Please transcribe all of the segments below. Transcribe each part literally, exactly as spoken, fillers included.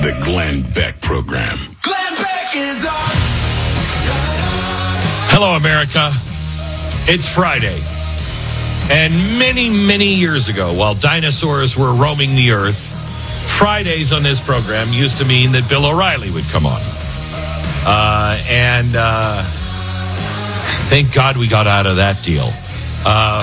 The Glenn Beck Program. Glenn Beck is on. Hello, America. It's Friday. And many, many years ago, while dinosaurs were roaming the earth, Fridays on this program used to mean that Bill O'Reilly would come on. Uh, and uh, thank God we got out of that deal. Uh,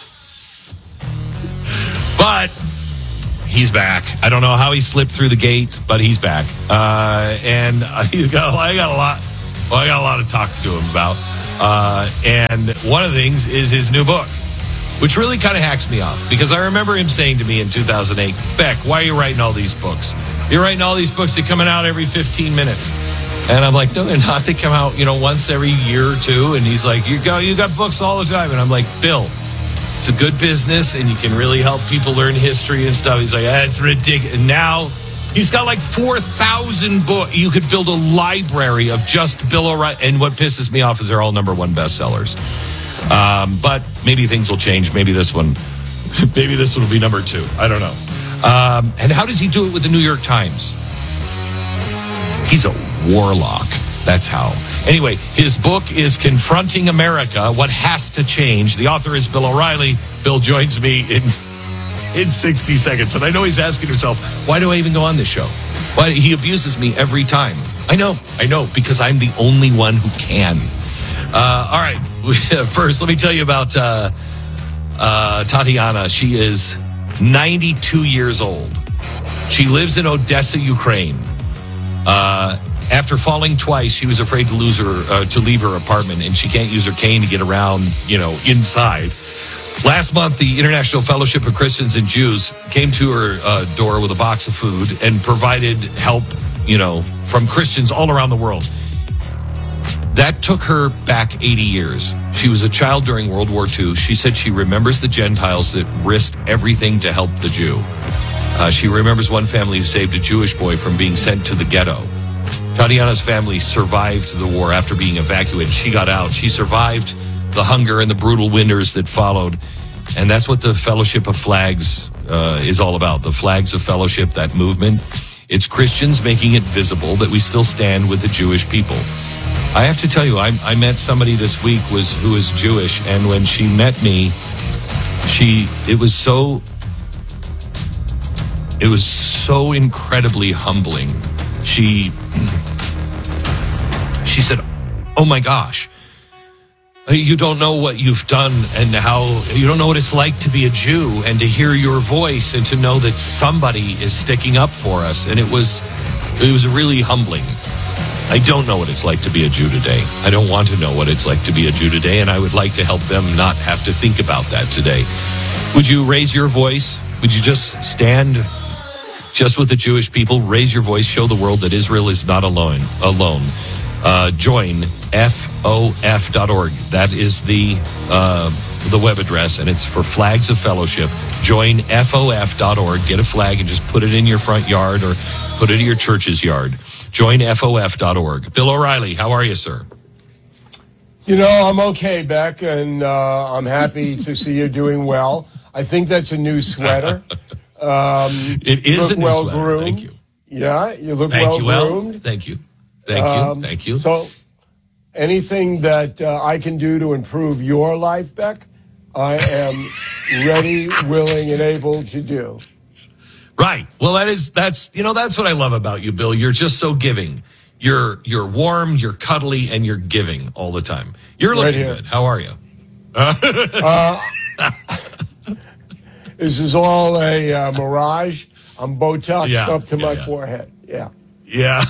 but he's back. I don't know how he slipped through the gate, but he's back. Uh, and he's got, I got a lot. Well, I got a lot to talk to him about. Uh, and one of the things is his new book, which really kind of hacks me off, because I remember him saying to me in two thousand eight, Beck, why are you writing all these books? You're writing all these books that coming out every fifteen minutes. And I'm like, no, they're not. They come out, you know, once every year or two. And he's like, you got, you got books all the time. And I'm like, Bill, it's a good business and you can really help people learn history and stuff. He's like, that's ridiculous. And now he's got like four thousand books. You could build a library of just Bill O'Reilly. And what pisses me off is they're all number one bestsellers. Um, but maybe things will change. Maybe this one, maybe this one will be number two. I don't know. Um, and how does he do it with the New York Times? He's a warlock. That's how. Anyway, his book is Confronting America, What Has to Change. The author is Bill O'Reilly. Bill joins me in in sixty seconds. And I know he's asking himself, why do I even go on this show? Why he abuses me every time. I know, I know, because I'm the only one who can. Uh, all right. First, let me tell you about uh, uh, Tatiana. She is ninety-two years old. She lives in Odessa, Ukraine. Uh, after falling twice, she was afraid to lose her uh, to leave her apartment, and she can't use her cane to get around, you know, inside. Last month, the International Fellowship of Christians and Jews came to her uh, door with a box of food and provided help, you know, from Christians all around the world. That took her back eighty years. She was a child during World War Two. She said she remembers the Gentiles that risked everything to help the Jew. Uh, she remembers one family who saved a Jewish boy from being sent to the ghetto. Tatiana's family survived the war after being evacuated. She got out. She survived the hunger and the brutal winters that followed. And that's what the Fellowship of Flags uh, is all about. The Flags of Fellowship, that movement. It's Christians making it visible that we still stand with the Jewish people. I have to tell you, I, I met somebody this week was who is Jewish, and when she met me, she it was so it was so incredibly humbling. She she said, "Oh my gosh, you don't know what you've done, and how you don't know what it's like to be a Jew, and to hear your voice, and to know that somebody is sticking up for us." And it was it was really humbling. I don't know what it's like to be a Jew today. I don't want to know what it's like to be a Jew today, and I would like to help them not have to think about that today. Would you raise your voice? Would you just stand just with the Jewish people? Raise your voice. Show the world that Israel is not alone. Alone. Uh, join F O F dot org. That is the uh, the web address, and it's for Flags of Fellowship. Join F O F dot org. Get a flag and just put it in your front yard or put it in your church's yard. Join F O F dot org. Bill O'Reilly, how are you, sir? You know, I'm okay, Beck, and uh, I'm happy to see you doing well. I think that's a new sweater. Um, it is a new well sweater. Groomed. Thank you. Yeah, you look Thank well you. Well, groomed. thank you. Thank you. Um, thank you. So, anything that uh, I can do to improve your life, Beck, I am ready, willing, and able to do. Right. Well, that is, that's, you know, that's what I love about you, Bill. You're just so giving. You're, you're warm, you're cuddly, and you're giving all the time. You're looking right good. How are you? uh, this is all a uh, mirage. I'm Botoxed yeah, up to yeah, my yeah. forehead. Yeah. Yeah.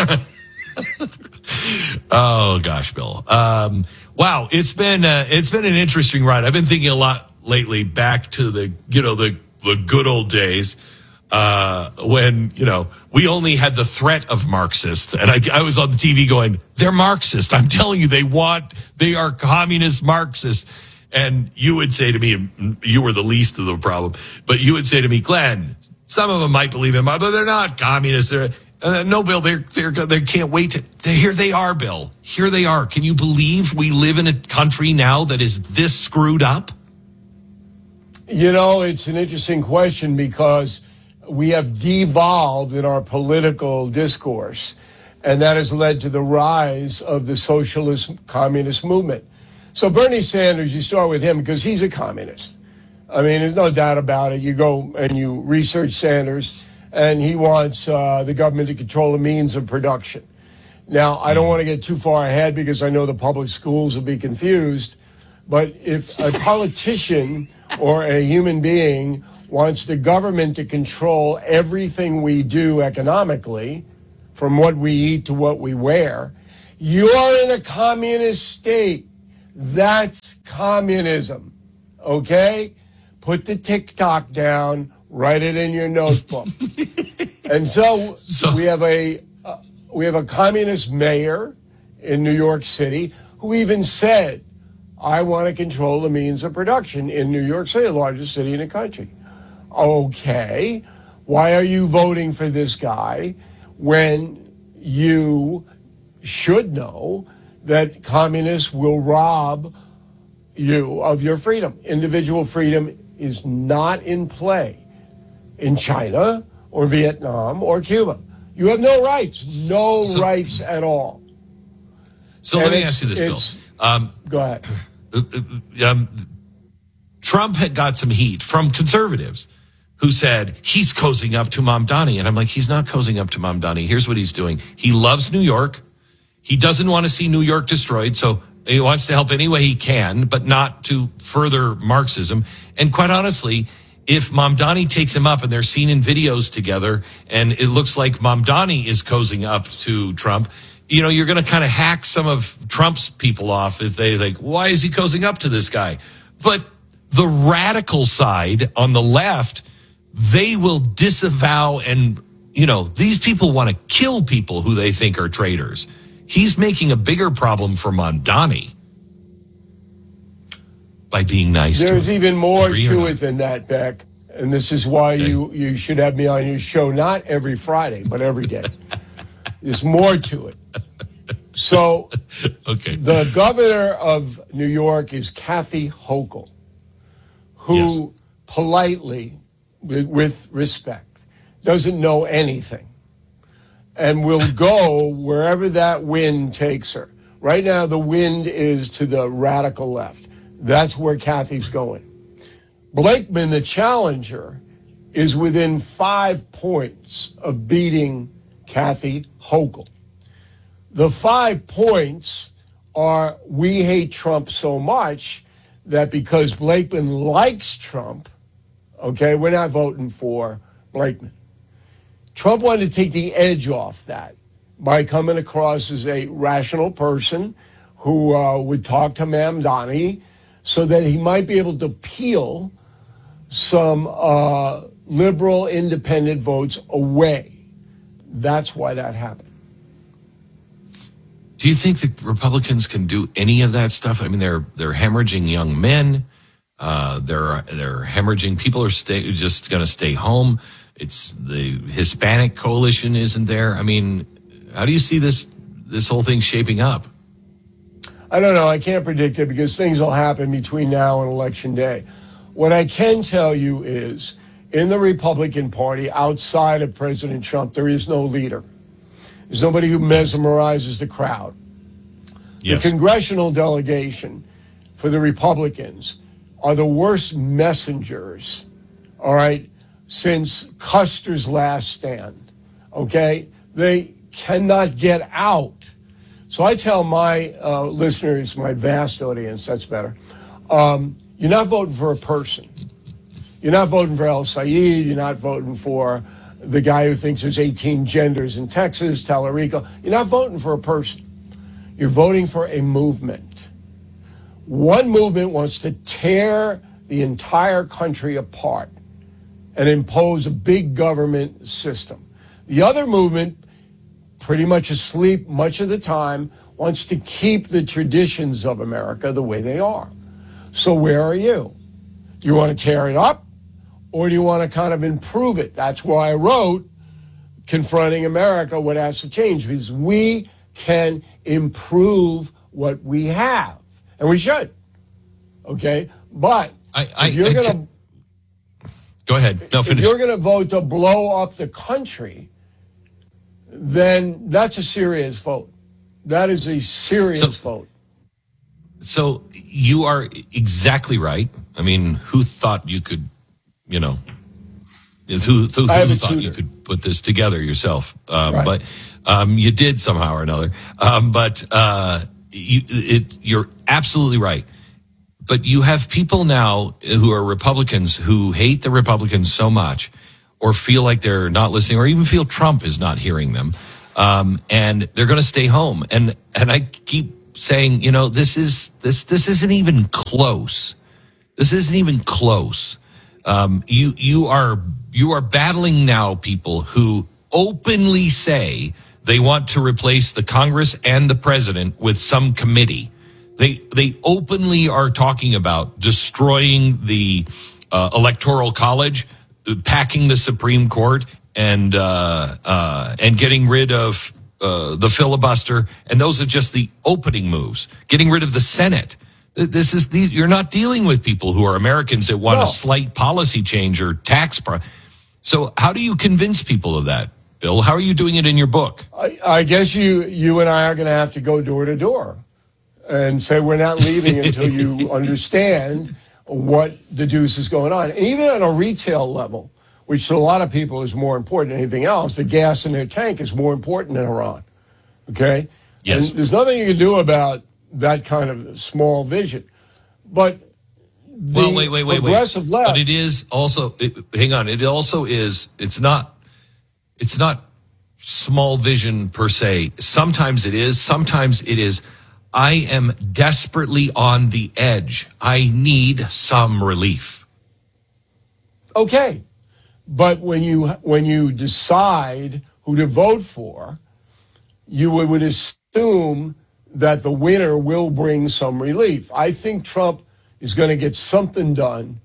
Oh gosh, Bill. Um, wow. It's been, uh, it's been an interesting ride. I've been thinking a lot lately back to the, you know, the, the good old days. Uh, when, you know, we only had the threat of Marxists. And I, I was on the T V going, they're Marxist. I'm telling you, they want, they are communist Marxists. And you would say to me, you were the least of the problem, but you would say to me, Glenn, some of them might believe in, but they're not communists. They're, uh, no, Bill, they're, they're, they can't wait to, they're, here they are, Bill. Here they are. Can you believe we live in a country now that is this screwed up? You know, it's an interesting question because we have devolved in our political discourse, and that has led to the rise of the socialist communist movement. So Bernie Sanders, you start with him because he's a communist. I mean, there's no doubt about it. You go and you research Sanders, and he wants uh, the government to control the means of production. Now, I don't want to get too far ahead because I know the public schools will be confused, but if a politician or a human being wants the government to control everything we do economically, from what we eat to what we wear, you're in a communist state. That's communism, okay? Put the TikTok down, write it in your notebook. And so, So- we have a uh, we have a communist mayor in New York City who even said, I want to control the means of production in New York City, the largest city in the country. Okay, why are you voting for this guy when you should know that communists will rob you of your freedom? Individual freedom is not in play in China or Vietnam or Cuba. You have no rights, no So- rights at all. So And let me it's- ask you this, Bill. it's- Um, Go ahead. um, Trump had got some heat from conservatives who said he's cozying up to Mamdani. And I'm like, he's not cozying up to Mamdani. Here's what he's doing. He loves New York. He doesn't want to see New York destroyed. So he wants to help any way he can, but not to further Marxism. And quite honestly, if Mamdani takes him up and they're seen in videos together and it looks like Mamdani is cozying up to Trump, you know, you're going to kind of hack some of Trump's people off if they think, why is he cozying up to this guy? But the radical side on the left, they will disavow and, you know, these people want to kill people who they think are traitors. He's making a bigger problem for Mamdani by being nice to him. There's even more Agree or to not? it than that, Beck. And this is why Okay. you, you should have me on your show, not every Friday, but every day. There's more to it. So Okay. the governor of New York is Kathy Hochul, who Yes. politely, with, with respect, doesn't know anything and will go wherever that wind takes her. Right now, the wind is to the radical left. That's where Kathy's going. Blakeman, the challenger, is within five points of beating Kathy Hochul. The five points are we hate Trump so much that because Blakeman likes Trump, okay, we're not voting for Blakeman. Trump wanted to take the edge off that by coming across as a rational person who uh, would talk to Mamdani so that he might be able to peel some uh, liberal independent votes away. That's why that happened. Do you think the Republicans can do any of that stuff? I mean, they're they're hemorrhaging young men. Uh, they're they're hemorrhaging people are stay, just going to stay home. It's the Hispanic coalition isn't there. I mean, how do you see this this whole thing shaping up? I don't know. I can't predict it because things will happen between now and Election Day. What I can tell you is in the Republican Party, outside of President Trump, there is no leader. There's nobody who mesmerizes the crowd. Yes. The congressional delegation for the Republicans are the worst messengers, all right, since Custer's last stand, okay? They cannot get out. So I tell my uh, listeners, my vast audience, that's better, um, you're not voting for a person. You're not voting for El Sayed. You're not voting for the guy who thinks there's eighteen genders in Texas, Tallarico. You're not voting for a person. You're voting for a movement. One movement wants to tear the entire country apart and impose a big government system. The other movement, pretty much asleep much of the time, wants to keep the traditions of America the way they are. So where are you? Do you want to tear it up? Or do you want to kind of improve it? That's why I wrote Confronting America, What Has to Change, because we can improve what we have. And we should. Okay? But I, I, if you're I going t- to... Go ahead. No, if finish. you're going to vote to blow up the country, then that's a serious vote. That is a serious So- vote. So you are exactly right. I mean, who thought you could, you know, is who, who, I have who a thought you tutor. could put this together yourself? Um, Right. But um, you did somehow or another. Um, but uh, you, it, you're absolutely right. But you have people now who are Republicans who hate the Republicans so much, or feel like they're not listening, or even feel Trump is not hearing them, um, and they're going to stay home. And and I keep saying, you know, this is this this isn't even close. This isn't even close. Um, you you are you are battling now people who openly say they want to replace the Congress and the president with some committee. They they openly are talking about destroying the uh, Electoral College, packing the Supreme Court, and uh, uh, and getting rid of uh, the filibuster. And those are just the opening moves. Getting rid of the Senate. This is these. You're not dealing with people who are Americans that want No. a slight policy change or tax. Pro- so how do you convince people of that, Bill? How are you doing it in your book? I, I guess you you and I are going to have to go door to door and say we're not leaving until you understand what the deuce is going on. And even on a retail level, which to a lot of people is more important than anything else, the gas in their tank is more important than Iran. Okay? Yes. And there's nothing you can do about that kind of small vision. But the Well, wait, wait, wait, wait. progressive left... But it is also. It, hang on. It also is. It's not. It's not small vision per se. Sometimes it is. Sometimes it is. I am desperately on the edge. I need some relief. Okay, but when you when you decide who to vote for, you would, would assume that the winner will bring some relief. I think Trump is going to get something done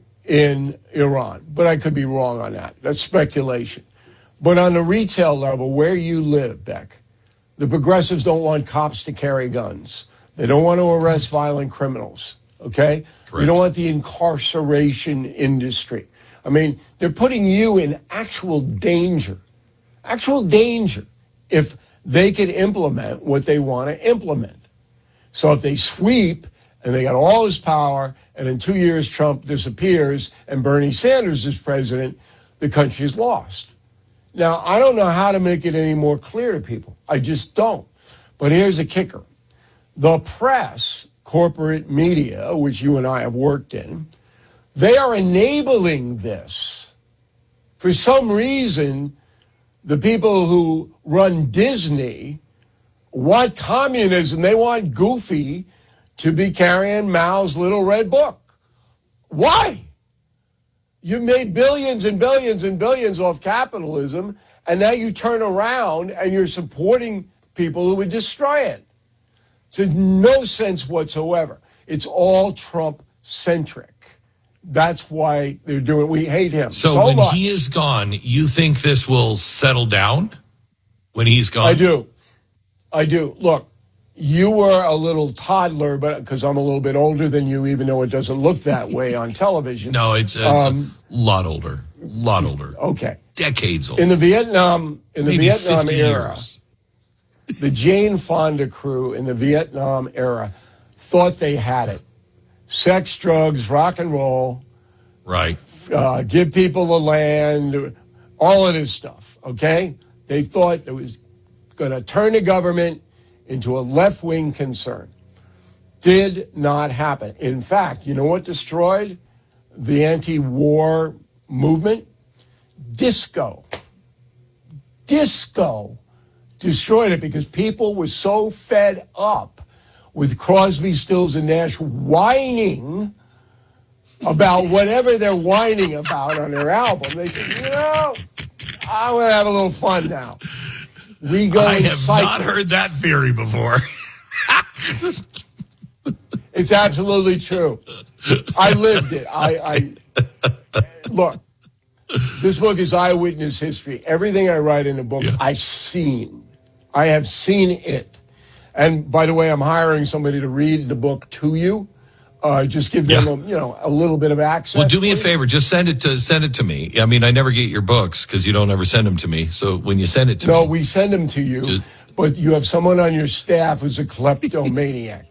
in Iran, but I could be wrong on that. That's speculation. But on the retail level, where you live, Beck, the progressives don't want cops to carry guns. They don't want to arrest violent criminals, okay? Correct. You don't want the incarceration industry. I mean, they're putting you in actual danger, actual danger, if they could implement what they want to implement. So if they sweep and they got all this power, and in two years Trump disappears and Bernie Sanders is president, the country's lost. Now, I don't know how to make it any more clear to people. I just don't. But here's the kicker. The press, corporate media, which you and I have worked in, they are enabling this. For some reason, the people who run Disney want communism. They want Goofy to be carrying Mao's little red book. Why? You made billions and billions and billions off capitalism, and now you turn around and you're supporting people who would destroy it. It's no sense whatsoever. It's all Trump-centric. That's why they're doing. We hate him So, so when much. he is gone, you think this will settle down? When he's gone, I do. I do. Look, you were a little toddler, but because I'm a little bit older than you, even though it doesn't look that way on television. No, it's, it's Um, a lot older, lot older, Okay. decades older, In the Vietnam, in the maybe Vietnam fifty era, years. the Jane Fonda crew in the Vietnam era thought they had it. Sex, drugs, rock and roll, Right. uh, give people the land, all of this stuff, okay? They thought it was going to turn the government into a left-wing concern. Did not happen. In fact, you know what destroyed the anti-war movement? Disco. Disco destroyed it because people were so fed up with Crosby, Stills, and Nash whining about whatever they're whining about on their album. They said, you know, I'm going to have a little fun now. We go I in have cycles. not heard that theory before. It's absolutely true. I lived it. I, I look. This book is eyewitness history. Everything I write in the book, Yeah. I've seen. I have seen it. And by the way, I'm hiring somebody to read the book to you. Uh, just give them, Yeah. a, you know, a little bit of access. Well, do me a please. favor. Just send it to send it to me. I mean, I never get your books because you don't ever send them to me. So when you send it to No, me, we send them to you, Just- but you have someone on your staff who's a kleptomaniac.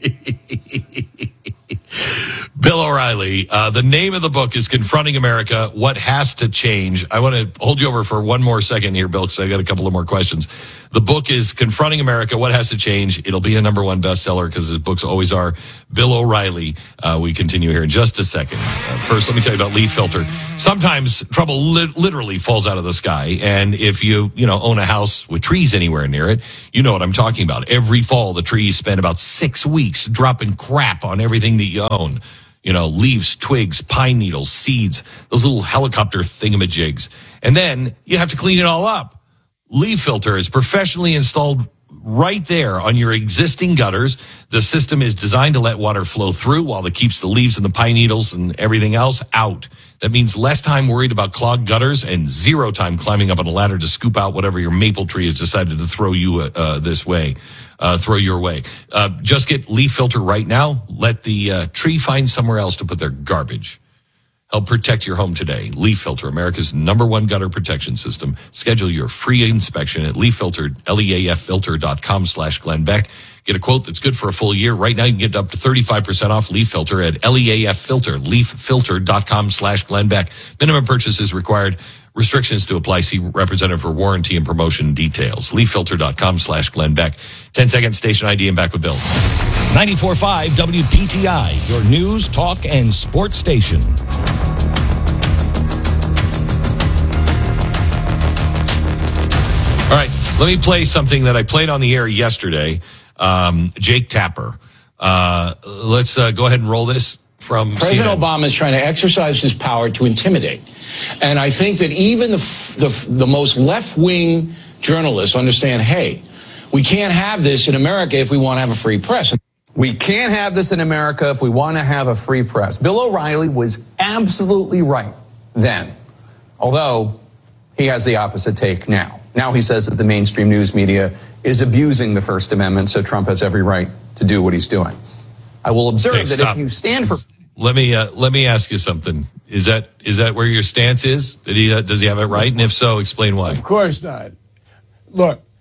Bill O'Reilly, uh, the name of the book is Confronting America, What Has to Change. I want to hold you over for one more second here, Bill, because I got a couple of more questions. The book is Confronting America, What Has to Change. It'll be a number one bestseller because his books always are. Bill O'Reilly. Uh, we continue here in just a second. Uh, first, let me tell you about Leaf Filter. Sometimes trouble li- literally falls out of the sky. And if you, you know, own a house with trees anywhere near it, you know what I'm talking about. Every fall, the trees spend about six weeks dropping crap on everything that you own. You know, leaves, twigs, pine needles, seeds, those little helicopter thingamajigs. And then you have to clean it all up. Leaf Filter is professionally installed right there on your existing gutters. The system is designed to let water flow through while it keeps the leaves and the pine needles and everything else out. That means less time worried about clogged gutters and zero time climbing up on a ladder to scoop out whatever your maple tree has decided to throw you uh, this way. Uh, throw your way. Uh, just get Leaf Filter right now. Let the uh, tree find somewhere else to put their garbage. Help protect your home today. Leaf Filter, America's number one gutter protection system. Schedule your free inspection at Leaf Filter, L E A F filter dot com slash Glenn Beck. Get a quote that's good for a full year. Right now, you can get up to thirty-five percent off Leaf Filter at L E A F filter, leaf filter dot com slash Glenn Beck. Minimum purchase is required. Restrictions to apply. See representative for warranty and promotion details. leaf filter dot com slash Glenn Beck. ten second station I D and back with Bill. ninety-four point five W P T I, your news, talk, and sports station. All right, let me play something that I played on the air yesterday. Um, Jake Tapper. Uh, let's uh, go ahead and roll this from President C N N. Obama is trying to exercise his power to intimidate. And I think that even the, the, the most left-wing journalists understand, hey, we can't have this in America if we want to have a free press. We can't have this in America if we want to have a free press. Bill O'Reilly was absolutely right then, although he has the opposite take now. Now he says that the mainstream news media is abusing the First Amendment, so Trump has every right to do what he's doing. I will observe Hey, that stop. if you stand for... Let me uh, let me ask you something. Is that is that where your stance is? Did he uh, does he have it right? And if so, explain why. Of course not. Look, um,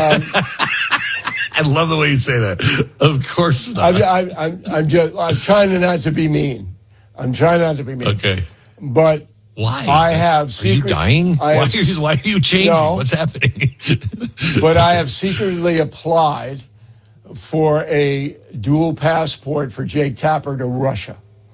I love the way you say that. Of course not. I'm, I'm, I'm just I'm trying to not to be mean. I'm trying not to be mean. Okay. But Why? I have Are secret, you dying? I Why have, are you, why are you changing? No. What's happening? but I have secretly applied for a dual passport for Jake Tapper to Russia.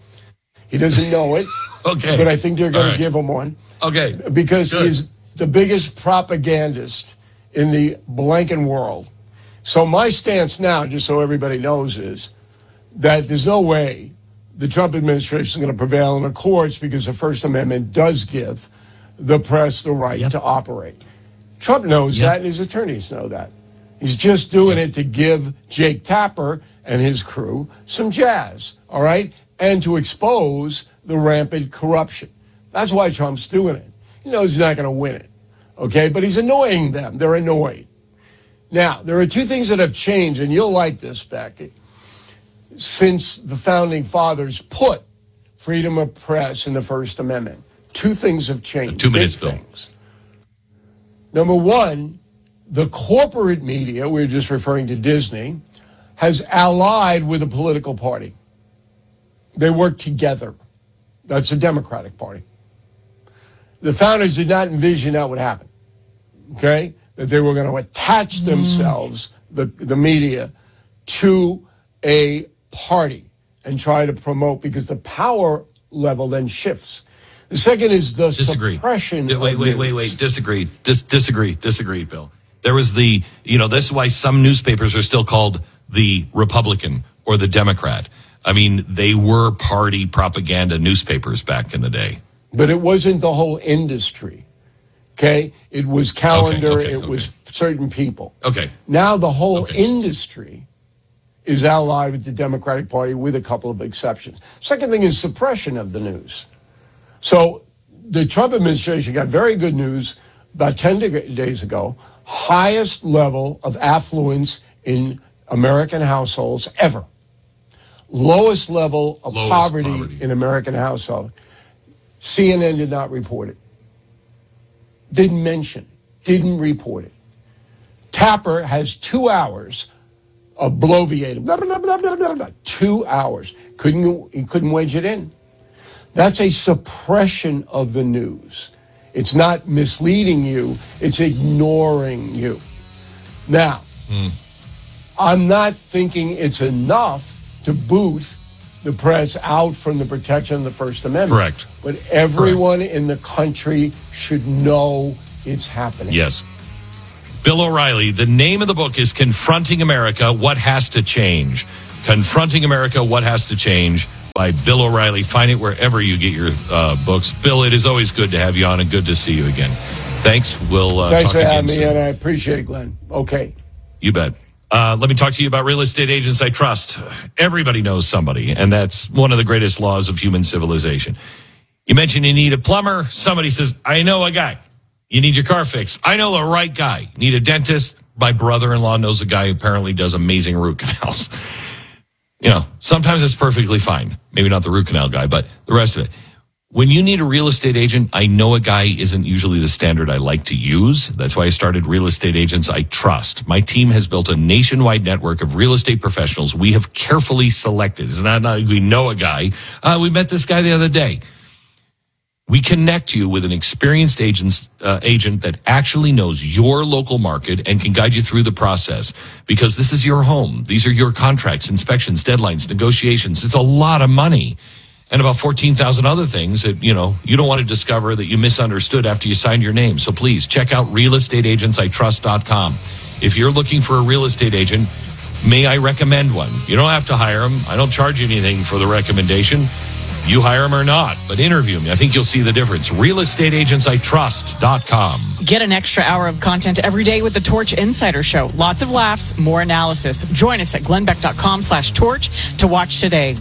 He doesn't know it, Okay. but I think they're going All to right. give him one Okay. because Good. he's the biggest propagandist in the blanking world. So my stance now, just so everybody knows, is that there's no way the Trump administration is going to prevail in the courts because the First Amendment does give the press the right Yep. to operate. Trump knows Yep. that, and his attorneys know that. He's just doing it to give Jake Tapper and his crew some jazz, all right, and to expose the rampant corruption. That's why Trump's doing it. He knows he's not going to win it, okay, but he's annoying them. They're annoyed. Now, there are two things that have changed, and you'll like this, Becky, since the Founding Fathers put freedom of press in the First Amendment. Two things have changed. Two minutes, big Bill. things. Number one, the corporate media, we we're just referring to Disney, has allied with a political party. They work together. That's the Democratic Party. The founders did not envision that would happen, okay? That they were going to attach themselves, the, the media, to a party and try to promote, because the power level then shifts. The second is the Disagree. suppression Yeah, Wait, of wait, wait, news. wait. Disagree. Dis- disagree. Disagree, Bill. There was the, you know, this is why some newspapers are still called the Republican or the Democrat. I mean, they were party propaganda newspapers back in the day. But it wasn't the whole industry, okay? It was calendar, Okay, okay, it okay. was certain people. Okay. Now the whole Okay. industry is allied with the Democratic Party with a couple of exceptions. Second thing is suppression of the news. So the Trump administration got very good news about ten days ago, highest level of affluence in American households ever. lowest level of Lowest poverty, poverty. in American household. C N N did not report it. Didn't mention. Didn't report it. Tapper has two hours of bloviating. Blah, blah, blah, blah, blah, blah. Two hours. Couldn't, he couldn't wedge it in. That's a suppression of the news. It's not misleading you. It's ignoring you. Now, mm. I'm not thinking it's enough to boot the press out from the protection of the First Amendment. Correct. But everyone Correct. in the country should know it's happening. Yes. Bill O'Reilly, the name of the book is Confronting America, What Has to Change. Confronting America, What Has to Change by Bill O'Reilly. Find it wherever you get your uh, books. Bill, it is always good to have you on and good to see you again. Thanks. We'll uh, Thanks talk for again having me, soon. and I appreciate it, Glenn. Okay. You bet. Uh, let me talk to you about real estate agents I trust. Everybody knows somebody, and that's one of the greatest laws of human civilization. You mentioned you need a plumber. Somebody says, I know a guy. You need your car fixed. I know the right guy. Need a dentist. My brother-in-law knows a guy who apparently does amazing root canals. You know, sometimes it's perfectly fine. Maybe not the root canal guy, but the rest of it. When you need a real estate agent, I know a guy isn't usually the standard I like to use. That's why I started Real Estate Agents I Trust. My team has built a nationwide network of real estate professionals we have carefully selected. It's not like we know a guy. Uh, we met this guy the other day. We connect you with an experienced agent, uh, agent that actually knows your local market and can guide you through the process, because this is your home. These are your contracts, inspections, deadlines, negotiations. It's a lot of money. And about fourteen thousand other things that, you know, you don't want to discover that you misunderstood after you signed your name. So please check out real estate agents I trust dot com. If you're looking for a real estate agent, may I recommend one? You don't have to hire them. I don't charge you anything for the recommendation. You hire them or not, but interview me. I think you'll see the difference. real estate agents I trust dot com. Get an extra hour of content every day with the Torch Insider Show. Lots of laughs, more analysis. Join us at glenn beck dot com slash torch to watch today.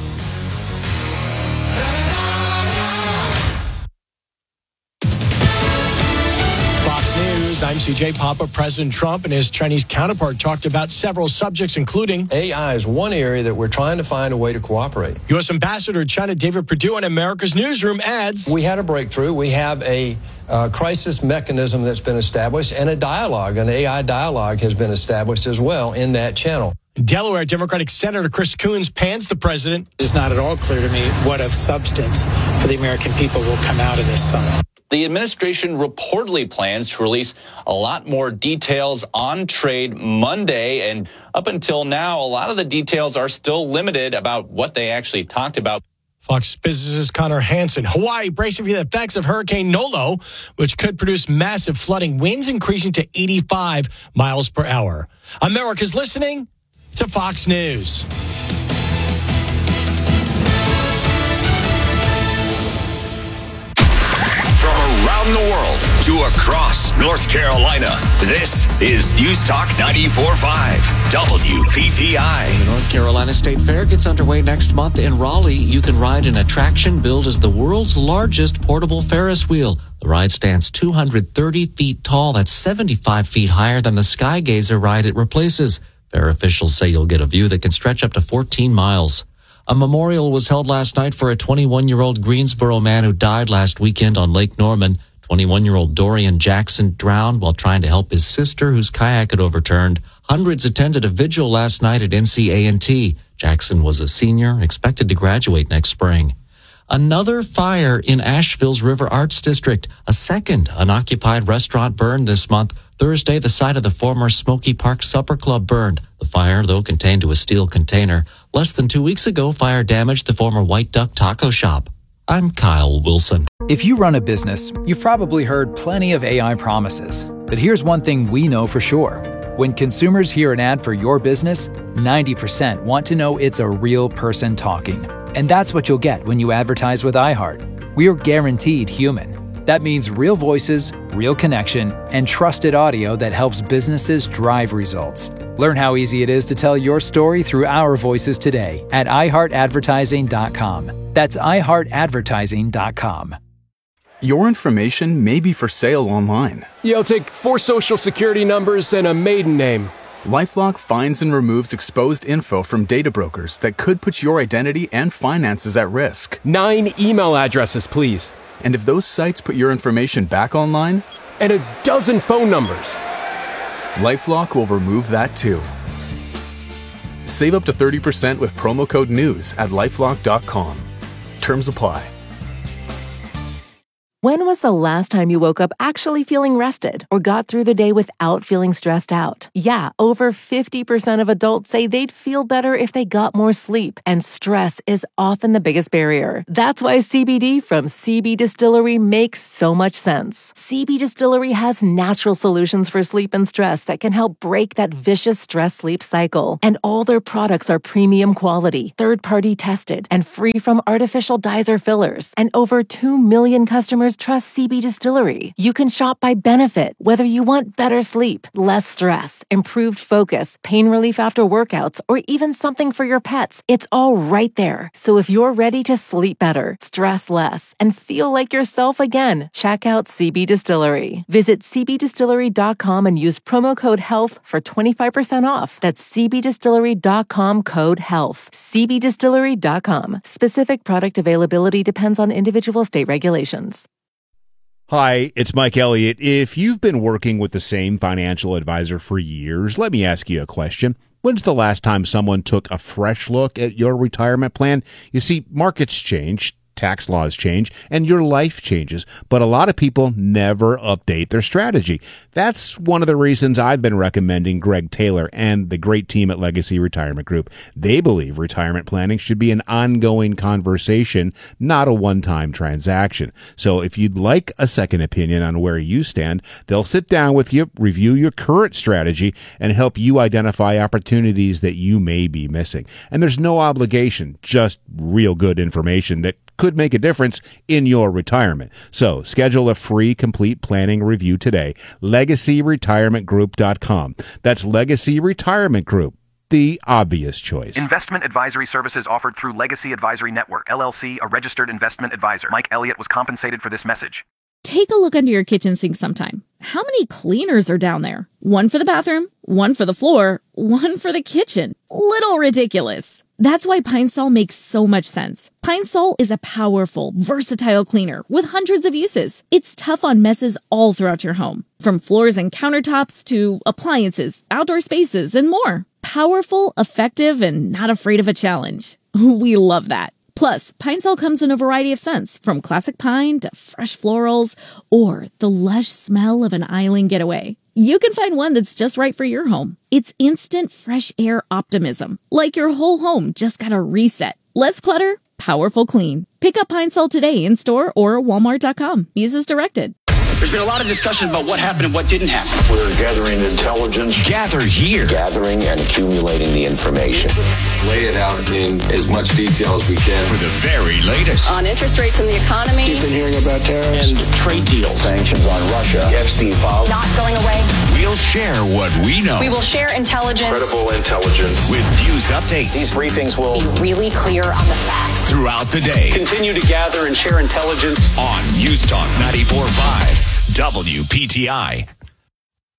I'm C J Papa. President Trump and his Chinese counterpart talked about several subjects, including A I is one area that we're trying to find a way to cooperate. U S Ambassador to China David Perdue on America's Newsroom adds, we had a breakthrough. We have a uh, crisis mechanism that's been established, and a dialogue, an A I dialogue has been established as well in that channel. Delaware Democratic Senator Chris Coons pans the president. It's not at all clear to me what of substance for the American people will come out of this summit. The administration reportedly plans to release a lot more details on trade Monday. And up until now, a lot of the details are still limited about what they actually talked about. Fox Business' Connor Hansen. Hawaii bracing for the effects of Hurricane Nolo, which could produce massive flooding, winds increasing to eighty-five miles per hour. America's listening to Fox News. Around the world to across North Carolina, this is News Talk ninety-four point five W P T I. The North Carolina State Fair gets underway next month in Raleigh. You can ride an attraction billed as the world's largest portable Ferris wheel. The ride stands two hundred thirty feet tall. That's seventy-five feet higher than the Skygazer ride it replaces. Fair officials say you'll get a view that can stretch up to fourteen miles. A memorial was held last night for a twenty-one-year-old Greensboro man who died last weekend on Lake Norman. twenty-one-year-old Dorian Jackson drowned while trying to help his sister, whose kayak had overturned. Hundreds attended a vigil last night at N C A and T. Jackson was a senior, expected to graduate next spring. Another fire in Asheville's River Arts District. A second unoccupied restaurant burned this month. Thursday, the site of the former Smoky Park Supper Club burned. The fire, though contained to a steel container. Less than two weeks ago, fire damaged the former White Duck Taco Shop. I'm Kyle Wilson. If you run a business, you've probably heard plenty of A I promises. But here's one thing we know for sure. When consumers hear an ad for your business, ninety percent want to know it's a real person talking. And that's what you'll get when you advertise with iHeart. We're guaranteed human. That means real voices, real connection, and trusted audio that helps businesses drive results. Learn how easy it is to tell your story through our voices today at i heart advertising dot com. That's i heart advertising dot com. Your information may be for sale online. Yeah, I'll take four social security numbers and a maiden name. LifeLock finds and removes exposed info from data brokers that could put your identity and finances at risk. Nine email addresses, please. And if those sites put your information back online? And a dozen phone numbers. LifeLock will remove that too. Save up to thirty percent with promo code NEWS at lifelock dot com. Terms apply. When was the last time you woke up actually feeling rested or got through the day without feeling stressed out? Yeah, over fifty percent of adults say they'd feel better if they got more sleep, and stress is often the biggest barrier. That's why C B D from C B Distillery makes so much sense. C B Distillery has natural solutions for sleep and stress that can help break that vicious stress-sleep cycle. And all their products are premium quality, third-party tested, and free from artificial dyes or fillers. And over two million customers trust C B Distillery. You can shop by benefit, whether you want better sleep, less stress, improved focus, pain relief after workouts, or even something for your pets. It's all right there. So if you're ready to sleep better, stress less, and feel like yourself again, check out C B Distillery. Visit c b distillery dot com and use promo code HEALTH for twenty-five percent off. That's c b distillery dot com code HEALTH. c b distillery dot com. Specific product availability depends on individual state regulations. Hi, it's Mike Elliott. If you've been working with the same financial advisor for years, let me ask you a question. When's the last time someone took a fresh look at your retirement plan? You see, markets change, tax laws change, and your life changes, but a lot of people never update their strategy. That's one of the reasons I've been recommending Greg Taylor and the great team at Legacy Retirement Group. They believe retirement planning should be an ongoing conversation, not a one-time transaction. So if you'd like a second opinion on where you stand, they'll sit down with you, review your current strategy, and help you identify opportunities that you may be missing. And there's no obligation, just real good information that could make a difference in your retirement. So schedule a free complete planning review today. legacy retirement group dot com. That's Legacy Retirement Group, the obvious choice. Investment advisory services offered through Legacy Advisory Network, L L C, a registered investment advisor. Mike Elliott was compensated for this message. Take a look under your kitchen sink sometime. How many cleaners are down there? One for the bathroom, one for the floor, one for the kitchen. Little ridiculous. That's why Pine Sol makes so much sense. Pine Sol is a powerful, versatile cleaner with hundreds of uses. It's tough on messes all throughout your home, from floors and countertops to appliances, outdoor spaces, and more. Powerful, effective, and not afraid of a challenge. We love that. Plus, Pine Sol comes in a variety of scents, from classic pine to fresh florals, or the lush smell of an island getaway. You can find one that's just right for your home. It's instant fresh air optimism, like your whole home just got a reset. Less clutter, powerful clean. Pick up Pine Sol today in store or walmart dot com. Use as directed. There's been a lot of discussion about what happened and what didn't happen. We're gathering intelligence. Gather here. Gathering and accumulating the information. Lay it out in as much detail as we can. For the very latest. On interest rates in the economy. You've been hearing about tariffs and trade deals. Sanctions on Russia. The Epstein files. Not going away. We'll share what we know. We will share intelligence. Credible intelligence. With news updates. These briefings will be really clear on the facts. Throughout the day. Continue to gather and share intelligence. On News Talk ninety-four point five W P T I.